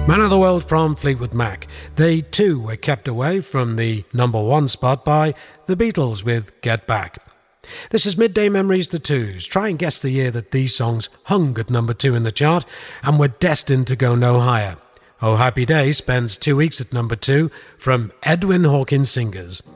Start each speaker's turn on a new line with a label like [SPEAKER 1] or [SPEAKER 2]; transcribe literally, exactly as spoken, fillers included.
[SPEAKER 1] Man of the World from Fleetwood Mac. They too were kept away from the number one spot by the Beatles with Get Back. This is Midday Memories the Twos. Try and guess the year that these songs hung at number two in the chart and were destined to go no higher. Oh Happy Day spends two weeks at number two from Edwin Hawkins Singers.